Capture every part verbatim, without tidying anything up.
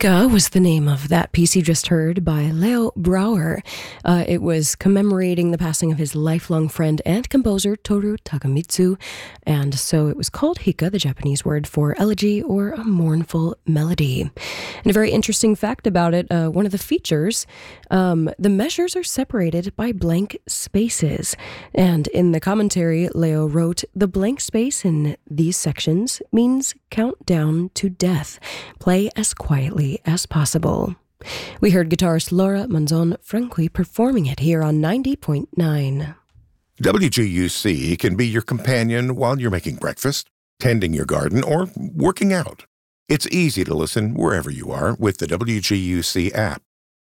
Hika was the name of that piece you just heard by Leo Brouwer. Uh, it was commemorating the passing of his lifelong friend and composer Toru Takemitsu, and so it was called Hika, the Japanese word for elegy or a mournful melody. And a very interesting fact about it, uh, one of the features, um, the measures are separated by blank spaces. And in the commentary, Leo wrote, "The blank space in these sections means count down to death. Play as quietly as possible." We heard guitarist Laura Manzon Franqui performing it here on ninety point nine. W G U C can be your companion while you're making breakfast, tending your garden, or working out. It's easy to listen wherever you are with the W G U C app.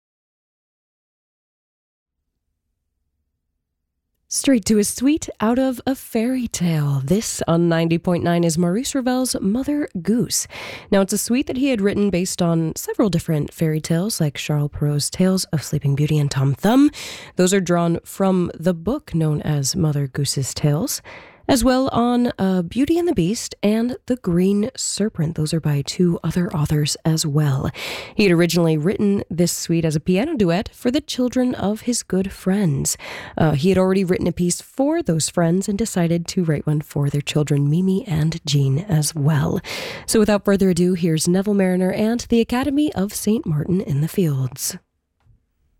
Straight to a suite out of a fairy tale. This on ninety point nine is Maurice Ravel's Mother Goose. Now, it's a suite that he had written based on several different fairy tales, like Charles Perrault's Tales of Sleeping Beauty and Tom Thumb. Those are drawn from the book known as Mother Goose's Tales, as well on uh, Beauty and the Beast and The Green Serpent. Those are by two other authors as well. He had originally written this suite as a piano duet for the children of his good friends. Uh, he had already written a piece for those friends and decided to write one for their children, Mimi and Jean, as well. So without further ado, here's Neville Marriner and the Academy of Saint Martin in the Fields.